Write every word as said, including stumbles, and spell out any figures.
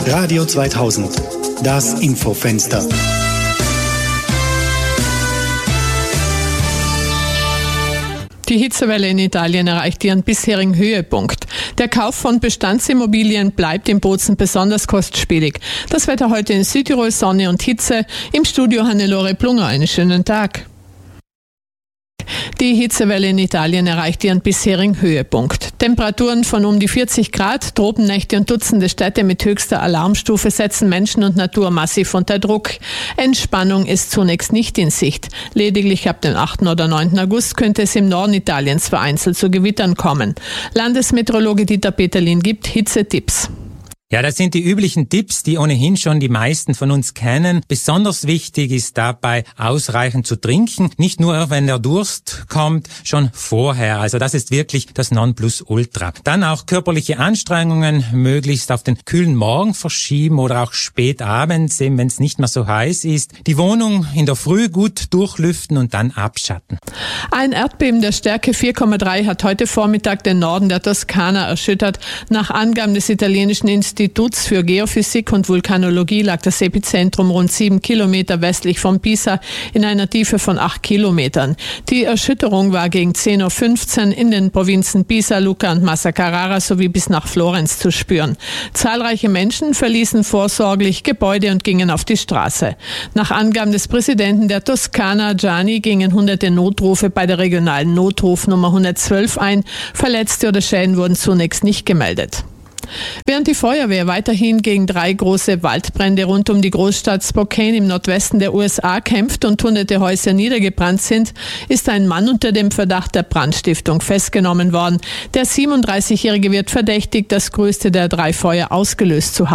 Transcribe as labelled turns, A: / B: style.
A: Radio zweitausend, das Infofenster.
B: Die Hitzewelle in Italien erreicht ihren bisherigen Höhepunkt. Der Kauf von Bestandsimmobilien bleibt in Bozen besonders kostspielig. Das Wetter heute in Südtirol, Sonne und Hitze. Im Studio Hannelore Plunger, einen schönen Tag. Die Hitzewelle in Italien erreicht ihren bisherigen Höhepunkt. Temperaturen von um die vierzig Grad, Tropennächte und Dutzende Städte mit höchster Alarmstufe setzen Menschen und Natur massiv unter Druck. Entspannung ist zunächst nicht in Sicht. Lediglich ab dem achten oder neunten August könnte es im Norden Italiens vereinzelt zu Gewittern kommen. Landesmeteorologe Dieter Peterlin gibt Hitzetipps.
C: Ja, das sind die üblichen Tipps, die ohnehin schon die meisten von uns kennen. Besonders wichtig ist dabei, ausreichend zu trinken. Nicht nur, wenn der Durst kommt, schon vorher. Also das ist wirklich das Nonplusultra. Dann auch körperliche Anstrengungen möglichst auf den kühlen Morgen verschieben oder auch spät abends, eben wenn es nicht mehr so heiß ist. Die Wohnung in der Früh gut durchlüften und dann abschatten.
B: Ein Erdbeben der Stärke vier Komma drei hat heute Vormittag den Norden der Toskana erschüttert. Nach Angaben des italienischen Instituts Instituts für Geophysik und Vulkanologie lag das Epizentrum rund sieben Kilometer westlich von Pisa in einer Tiefe von acht Kilometern. Die Erschütterung war gegen zehn Uhr fünfzehn in den Provinzen Pisa, Lucca und Massa Carrara sowie bis nach Florenz zu spüren. Zahlreiche Menschen verließen vorsorglich Gebäude und gingen auf die Straße. Nach Angaben des Präsidenten der Toskana, Gianni, gingen hunderte Notrufe bei der regionalen Notrufnummer hundertzwölf ein. Verletzte oder Schäden wurden zunächst nicht gemeldet. Während die Feuerwehr weiterhin gegen drei große Waldbrände rund um die Großstadt Spokane im Nordwesten der U S A kämpft und hunderte Häuser niedergebrannt sind, ist ein Mann unter dem Verdacht der Brandstiftung festgenommen worden. Der siebenunddreißigjährige wird verdächtigt, das größte der drei Feuer ausgelöst zu haben.